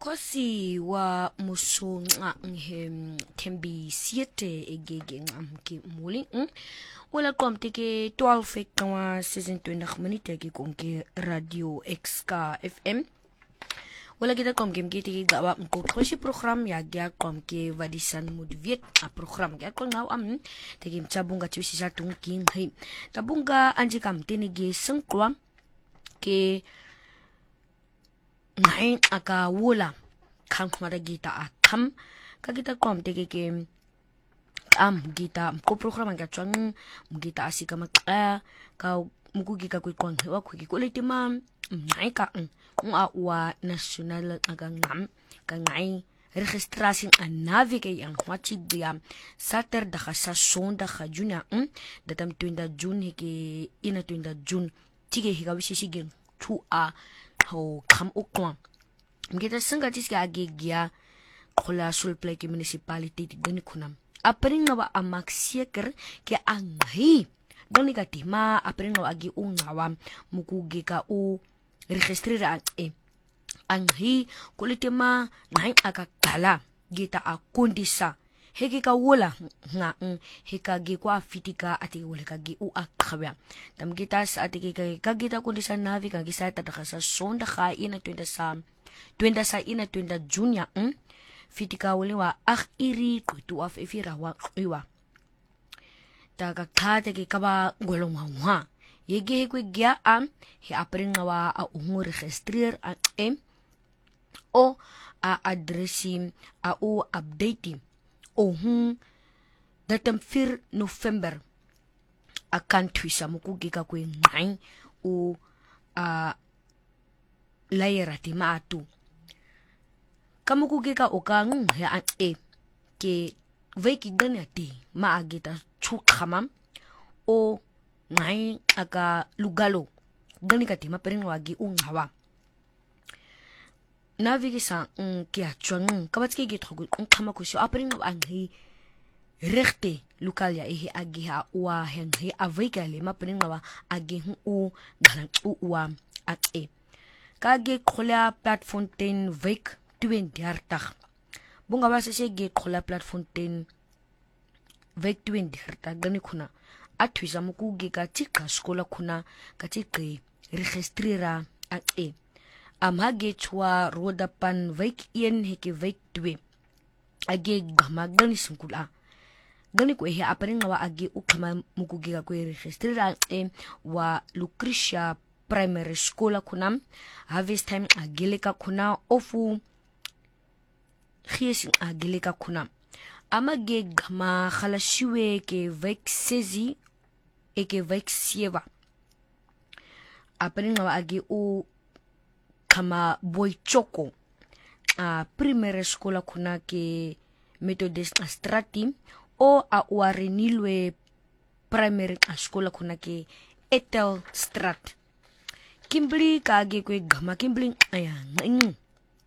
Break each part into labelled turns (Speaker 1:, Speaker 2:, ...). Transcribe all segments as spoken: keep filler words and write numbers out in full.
Speaker 1: Mkhosi wa musonqa nge Thembi siete egege nqamke muli wala qomte ke twelve ekwa season twenty minute ke konke radio X K F M wala kita qomke mkete ke gaba mqoqoshi program ya gya qomke vadisan motivate a program ya qonga am te ke mtsabunga tshisa tunking he tabunga anje kamtene ge sengqwa ke ngai aka wula kan mara gita akam ka kita kom teke ke am gita ko program ga tswang gita asika makla ka mukugi ka kwikon wa kwiki kolete ma ngai ka nga wa national aga ngam ka ngai registration an navige yang wachi dia saterdag sa sondag juna datam twenty June ke ina twenty June tige higa wishisigin tu a ho kam ukwa ngita senga tiska agigia khola sulple ke municipality deni khunam apring wa amaksieker ke anghi doni katima apring wa agi ungawa mukugika u registrera e anghi kulitema nai akakala gita akundisa heke ka wola nga heka ge kwa fitika ati wole ka ge u akhabya tam gita sa ati ke ka gita kundisa navi ka gisa ta sa sonda kha ina twenty sa twenty sa ina twenty June ya fitika wole wa ag iri kutu af efira wa iwa ta ka khate ke ka ba golong wa yege he ku gya am he aprenga wa a ungu registreer a em o a addressim a u updating ohun datam four November akan twisa mukugika kwe ngai u a layera ti maatu kamukugika okang ya e ke veki ganya ti maagita chukhamam o ngai aka lugalo gani kati mapering wagi ungawa navigisa ke atwang kabatske ge thogo nkhama khosho apring anghi rechte local ya ehe agiha wa hengi avekale mapring wa agi u galan u wa ake kage khola platform ten week twenty bunga ba se ge khola platform ten week twenty gani khuna athwisa mukugi ka tika skola khuna ka tike registrera ake amhage chwa rodapan week ien heke week two age gama gani sinkula gani ko he apring wa age ukhama mukugi ka ko registrera e wa Lucretia primary school khunam harvest time agele ka khuna ofu khiesi agele ka khuna amage gama khalashiwe ke week sezi eke week sieva apring wa age u kama boy choko a primary school kuna ke Methodist Strati o a warenilwe primary school kuna ke Ethel Strat Kimbli kage kwe gama Kimbli aya ng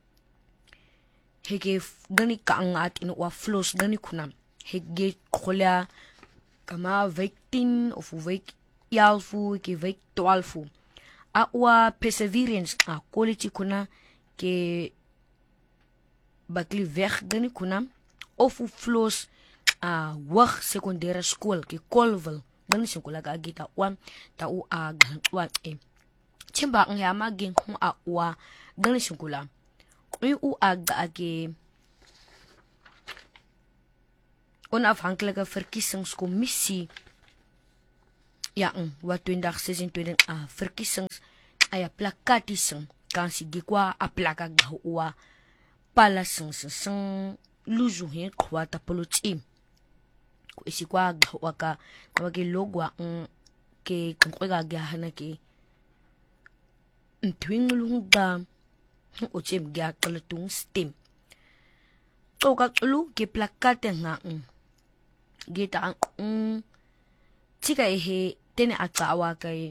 Speaker 1: hege gani kaangat ino wa flows gani kuna hege khola kama victin of week yalfu ke week twelve a wa perseverance a quality kuna ke bakli weg gani kuna of flows a wag secondary school ke Colville gani singula ga gita wa ta u a wa e chimba ng ya magin hu a wa gani singula u u a ga ke onafhanklike verkiesingskommissie ja wat twenty sixteen a verkiesings aya plakatising kan sige kwa a plaka gawa pala sing sing luzu he kwa ta poloti ko isikwa gawa ka wage logwa ke konkwega ga hana ke ntwingulunga o chem ga kalatung stem to ka lu ke plakate nga gita ang tika ehe tene akawa kay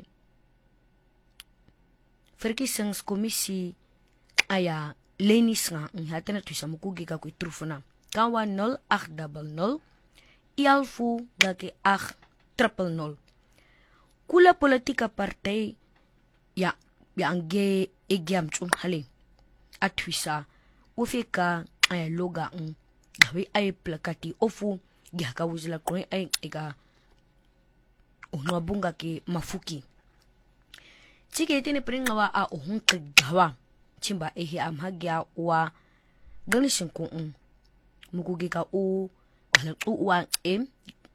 Speaker 1: verkiesingskommissie aya lenis nga hatena tuisa mukugi ka ko trufuna kawa nol eight nol nol ialfu dake eight nol nol kula politika partay ya ya angge egyam chun hale atwisa ufika ay loga ng gawi ay plakati ofu gihaka wuzila kung ay ega unwabunga ki mafuki chike tini pringawa a ohun kagawa chimba ehi amhagya wa ganishin kun mugugi ka u galan uwa em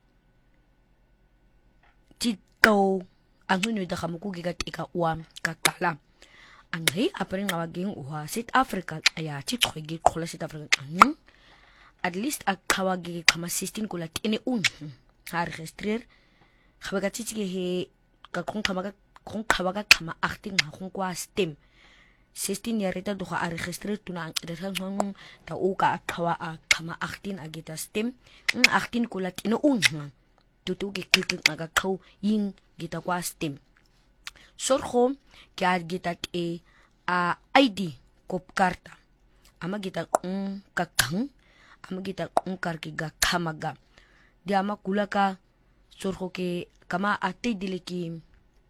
Speaker 1: tito angunyo da kamugugi ka tika uwa kakala anghi apringawa ging uwa South Africa aya chitkogi kola South Africa ang at least akawagi kama sixteen kula tini un ha registrer khabaga chichige he ka kung kamaga kung khabaga kama eighteen ha kung kwa stem sixteen yarita do ha registrer tuna ang hang ta uka akawa a kama eighteen agita stem eighteen kula tini un tutugi kikik aga kau yin gita kwa stem sorho kya gita e a I D kop karta ama gita kung kakang ama gita kung karki ga kamaga di ama kulaka sorho ke kama ate dileki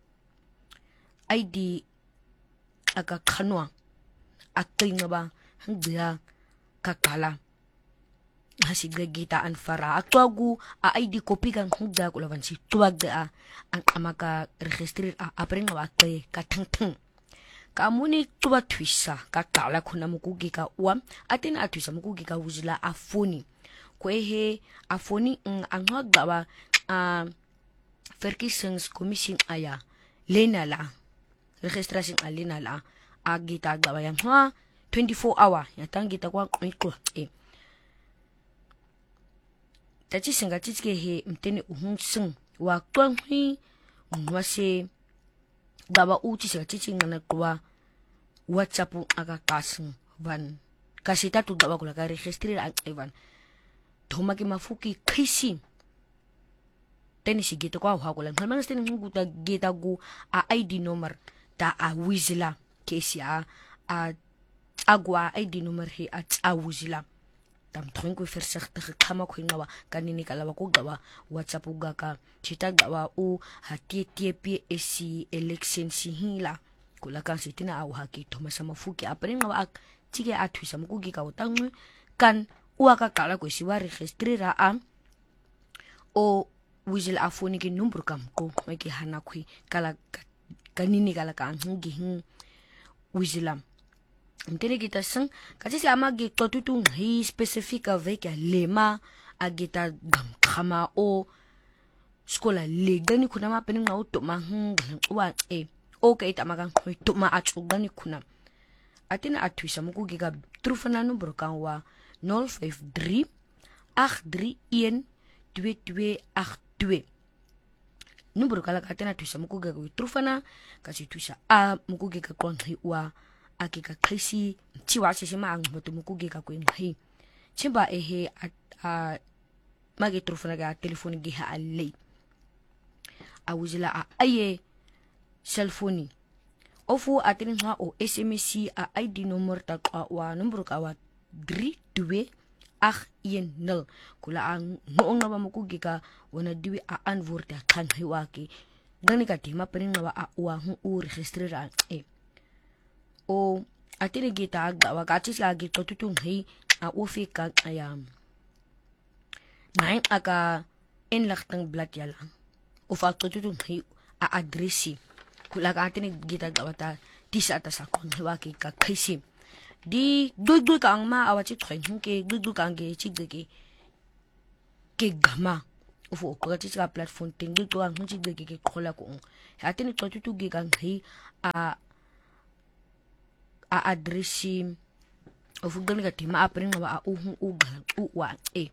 Speaker 1: I D aga kanwa aking ba hangga kakala hasiga gita an fara atwagu a I D copy kan hangga kulawan si tuwag da ang amaka registrir a apring wa kay katangtang kamuni tuwa twisa kakala kuna mukugi ka uam atin atwisa mukugi ka wuzila afoni kwehe afoni ng angagawa a verkiesings commission aya lenala registration alina la agita gawa yang ha twenty-four hour yatang gita kwa kwiko e tachi singa chichike he mtene uhung sing wa kwang hui mwase gawa uchi singa chichi ngana kwa WhatsApp aga kasing van kasi tatu gawa kula ka registrir ang evan thomaki mafuki kisi teni si gita kwa ha kula ngalman steni nguta gita gu a I D number ta a wizila kesi a a agwa I D number he at a wizila tam thoin ko fersakh ta khama khoingawa kanini kalawa ko gawa WhatsApp uga ka chita gawa u hati T P S C election si hila kula kan sitina au haki thoma sama fuki apring ngawa ak chike athwisa mukugi ka utang kan uaka kala ko siwa registrira a o wizil afoni ki number kam ko meki hana khui kala kanini kala ka ngi hin wizilam mtene kita sang kasi si ama gi totutung hi specifica veka lema agita gam khama o skola legani kuna ma pening na uto ma hung wa e o ke ita magang to ma achu gani kuna atina atwisa mukugi ka trufana number kan wa zero five three eight three one two two eight two number kala katena twisa mukugi ka trufana kasi twisa a mukugi ka kon hi wa akika kaisi chiwa sima ang moto mukugi ka kuin hi chimba ehe a magi trufana ga telefoni gi ha alle a wuzila a aye cellphone ofu atinin ha o S M S a I D number ta wa number ka wa three two eight one zero kula ang noong na mukugi ka wana diwi a anvur ta kan hiwaki gani ka tima penin na wa a wa hu u registrera e o atini gita agawa kachis lagi totutung hi a ufi ka ayam nain aka enlaktang blood yala ufa totutung hi a adresi kula ka atini gita gawata tisa atas akon hiwaki ka kaisi di dudul ka ang ma awachi tren ke dudul ka ang ge chigge ke gama ufu ko kachis ka platform ting dudul ang chigge ke kola ko atini totutu gi kan hi a a adresi ufu gani ka tima apring wa a uhu uga uwa e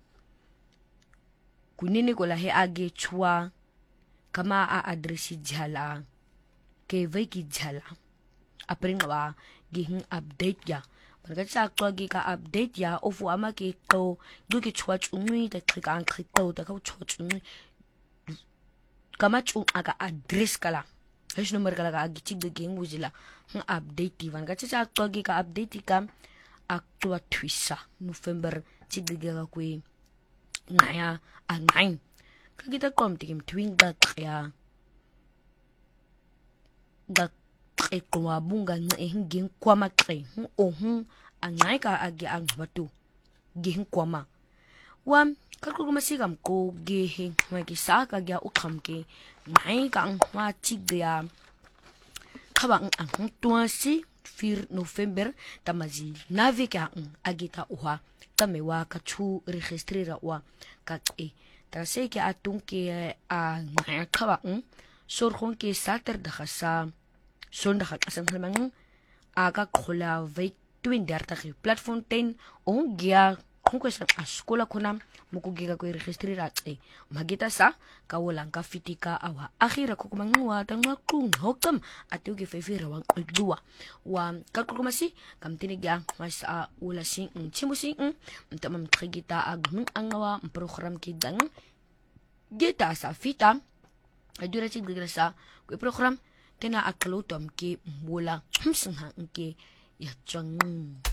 Speaker 1: kunini ko la he age chua kama a adresi jhala ke veki jhala apring wa gihin update ya marga sa ko gi ka update ya ofu ama ke to du ke chua chungui ta klika an klito ta ka chua chungui kama chung aga address kala es number kala ka agi chig ging wuzila ng update divan ka sa ko gi ka update ka aktua twisa November chig ga ka kwi ngaya a nine ka kita kom tikim twing ga ya ga e kwa bunga na e hingin kwa makre o hun ang naika agi ang batu gihing kwama wa kalkul masika mko gihing magisa kagya ukam ke naika ang matigya kabang ang tuasi fir November tamazi nave ka ang agita uha tamewa kachu registrera wa kak e trase ke atung ke a kabang sorhon ke sater dakasa sonda kasang namang aga khola vai twin darta ki platform ten on gia kung sa askola kuna mukugiga ko registrera e magita sa kawalang ka fitika awa akhira ko kumangwa tang makung hokam atu gi fefira wang dua wa kalkulumasi kam tinigya mas uh, ula sing chimusing unta mam trigita agmung angawa program ki dang gita sa fita adura sig sa ko program tena aklutom ki mula humsang ki ya chang